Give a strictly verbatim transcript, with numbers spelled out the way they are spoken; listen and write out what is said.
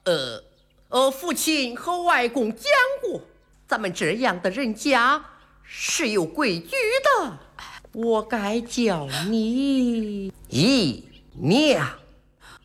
呃，呃，父亲和外公讲过，咱们这样的人家是有规矩的。我该叫你姨娘。